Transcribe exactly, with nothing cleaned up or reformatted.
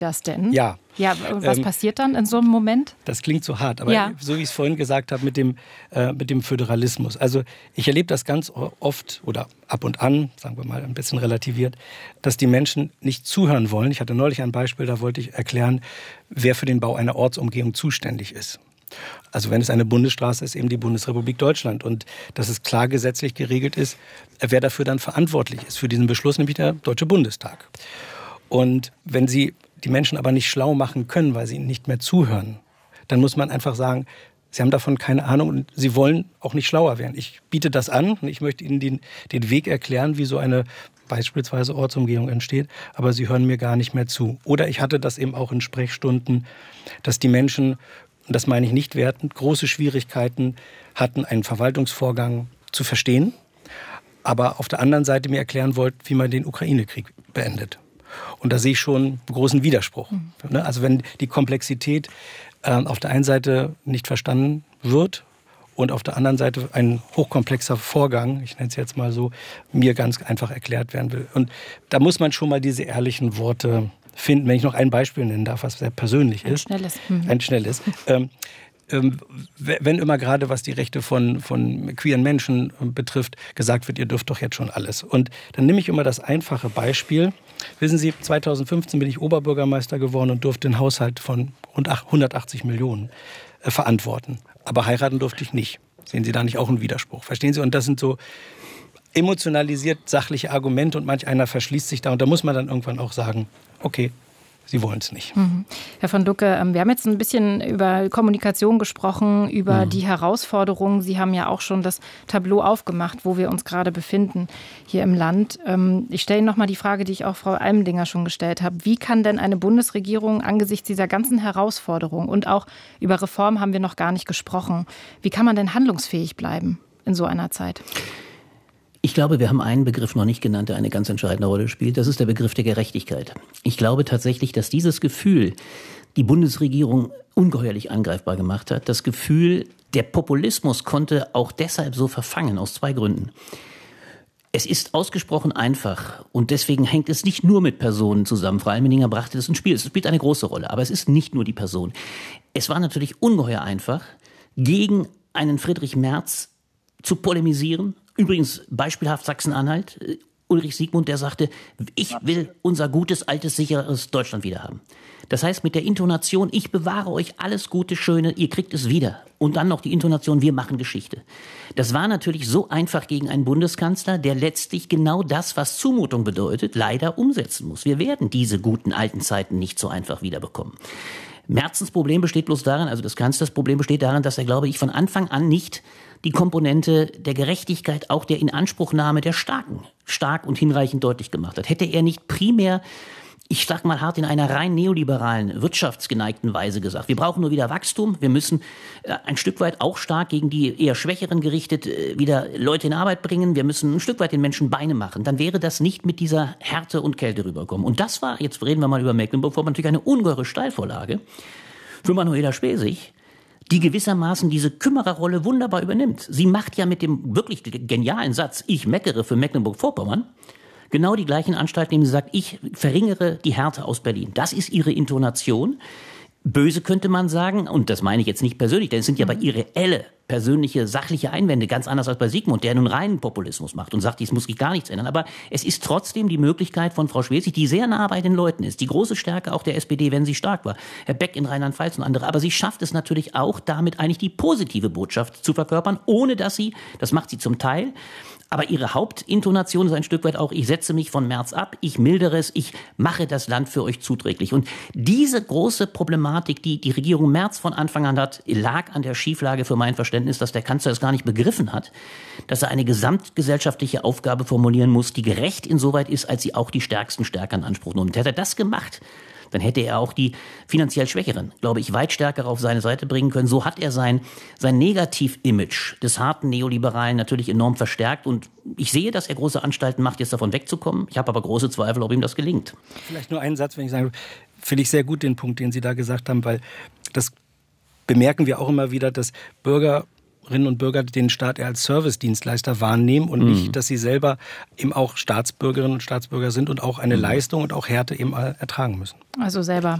das denn? Ja. Ja, was ähm, passiert dann in so einem Moment? Das klingt so hart, aber ja. so wie ich es vorhin gesagt habe mit dem, äh, mit dem Föderalismus. Also ich erlebe das ganz oft oder ab und an, sagen wir mal ein bisschen relativiert, dass die Menschen nicht zuhören wollen. Ich hatte neulich ein Beispiel, da wollte ich erklären, wer für den Bau einer Ortsumgehung zuständig ist. Also wenn es eine Bundesstraße ist, eben die Bundesrepublik Deutschland. Und dass es klar gesetzlich geregelt ist, wer dafür dann verantwortlich ist, für diesen Beschluss, nämlich der Deutsche Bundestag. Und wenn Sie die Menschen aber nicht schlau machen können, weil sie ihnen nicht mehr zuhören, dann muss man einfach sagen, sie haben davon keine Ahnung und sie wollen auch nicht schlauer werden. Ich biete das an und ich möchte ihnen den, den Weg erklären, wie so eine beispielsweise Ortsumgehung entsteht, aber sie hören mir gar nicht mehr zu. Oder ich hatte das eben auch in Sprechstunden, dass die Menschen, und das meine ich nicht wertend, große Schwierigkeiten hatten, einen Verwaltungsvorgang zu verstehen, aber auf der anderen Seite mir erklären wollten, wie man den Ukraine-Krieg beendet. Und da sehe ich schon einen großen Widerspruch. Mhm. Also wenn die Komplexität äh, auf der einen Seite nicht verstanden wird und auf der anderen Seite ein hochkomplexer Vorgang, ich nenne es jetzt mal so, mir ganz einfach erklärt werden will. Und da muss man schon mal diese ehrlichen Worte finden. Wenn ich noch ein Beispiel nennen darf, was sehr persönlich ein ist. Schnelles. Mhm. Ein schnelles. Ähm, wenn immer gerade, was die Rechte von, von queeren Menschen betrifft, gesagt wird, ihr dürft doch jetzt schon alles. Und dann nehme ich immer das einfache Beispiel. Wissen Sie, zweitausendfünfzehn bin ich Oberbürgermeister geworden und durfte einen Haushalt von rund hundertachtzig Millionen äh, verantworten. Aber heiraten durfte ich nicht. Sehen Sie da nicht auch einen Widerspruch? Verstehen Sie? Und das sind so emotionalisiert sachliche Argumente und manch einer verschließt sich da. Und da muss man dann irgendwann auch sagen, okay, Sie wollen es nicht. Mhm. Herr von Lucke, wir haben jetzt ein bisschen über Kommunikation gesprochen, über mhm. die Herausforderungen. Sie haben ja auch schon das Tableau aufgemacht, wo wir uns gerade befinden hier im Land. Ich stelle Ihnen noch mal die Frage, die ich auch Frau Almendinger schon gestellt habe. Wie kann denn eine Bundesregierung angesichts dieser ganzen Herausforderungen und auch über Reform haben wir noch gar nicht gesprochen, wie kann man denn handlungsfähig bleiben in so einer Zeit? Ich glaube, wir haben einen Begriff noch nicht genannt, der eine ganz entscheidende Rolle spielt. Das ist der Begriff der Gerechtigkeit. Ich glaube tatsächlich, dass dieses Gefühl die Bundesregierung ungeheuerlich angreifbar gemacht hat. Das Gefühl, der Populismus konnte auch deshalb so verfangen, aus zwei Gründen. Es ist ausgesprochen einfach und deswegen hängt es nicht nur mit Personen zusammen. Frau Almendinger brachte das ins Spiel. Es spielt eine große Rolle, aber es ist nicht nur die Person. Es war natürlich ungeheuer einfach, gegen einen Friedrich Merz zu polemisieren. Übrigens beispielhaft Sachsen-Anhalt. Ulrich Siegmund, der sagte, ich will unser gutes, altes, sicheres Deutschland wieder haben. Das heißt mit der Intonation, ich bewahre euch alles Gute, Schöne, ihr kriegt es wieder. Und dann noch die Intonation, wir machen Geschichte. Das war natürlich so einfach gegen einen Bundeskanzler, der letztlich genau das, was Zumutung bedeutet, leider umsetzen muss. Wir werden diese guten alten Zeiten nicht so einfach wiederbekommen. Merzens Problem besteht bloß darin, also des Kanzlers Problem besteht darin, dass er, glaube ich, von Anfang an nicht die Komponente der Gerechtigkeit, auch der Inanspruchnahme der Starken, stark und hinreichend deutlich gemacht hat. Hätte er nicht primär, ich sag mal hart, in einer rein neoliberalen, wirtschaftsgeneigten Weise gesagt, wir brauchen nur wieder Wachstum, wir müssen ein Stück weit auch stark gegen die eher Schwächeren gerichtet wieder Leute in Arbeit bringen, wir müssen ein Stück weit den Menschen Beine machen, dann wäre das nicht mit dieser Härte und Kälte rüberkommen. Und das war, jetzt reden wir mal über Mecklenburg-Vorpommern, natürlich eine ungeheure Steilvorlage für Manuela Schwesig, die gewissermaßen diese Kümmererrolle wunderbar übernimmt. Sie macht ja mit dem wirklich genialen Satz, ich meckere für Mecklenburg-Vorpommern, genau die gleichen Anstalten, indem sie sagt, ich verringere die Härte aus Berlin. Das ist ihre Intonation. Böse könnte man sagen, und das meine ich jetzt nicht persönlich, denn es sind ja aber ihre reelle, persönliche, sachliche Einwände, ganz anders als bei Sigmund, der nun reinen Populismus macht und sagt, dies muss sich gar nichts ändern. Aber es ist trotzdem die Möglichkeit von Frau Schwesig, die sehr nah bei den Leuten ist, die große Stärke auch der S P D, wenn sie stark war, Herr Beck in Rheinland-Pfalz und andere, aber sie schafft es natürlich auch damit eigentlich die positive Botschaft zu verkörpern, ohne dass sie, das macht sie zum Teil, aber ihre Hauptintonation ist ein Stück weit auch, ich setze mich von Merz ab, ich mildere es, ich mache das Land für euch zuträglich. Und diese große Problematik, die die Regierung Merz von Anfang an hat, lag an der Schieflage für mein Verständnis, dass der Kanzler es gar nicht begriffen hat, dass er eine gesamtgesellschaftliche Aufgabe formulieren muss, die gerecht insoweit ist, als sie auch die Stärksten stärker in Anspruch nimmt. Hätte er das gemacht, dann hätte er auch die finanziell Schwächeren, glaube ich, weit stärker auf seine Seite bringen können. So hat er sein, sein Negativ-Image des harten Neoliberalen natürlich enorm verstärkt. Und ich sehe, dass er große Anstalten macht, jetzt davon wegzukommen. Ich habe aber große Zweifel, ob ihm das gelingt. Vielleicht nur einen Satz, wenn ich sage, finde ich sehr gut den Punkt, den Sie da gesagt haben, weil das bemerken wir auch immer wieder, dass Bürger Bürgerinnen und Bürger den Staat eher als Servicedienstleister wahrnehmen und mhm. nicht, dass sie selber eben auch Staatsbürgerinnen und Staatsbürger sind und auch eine mhm. Leistung und auch Härte eben ertragen müssen. Also selber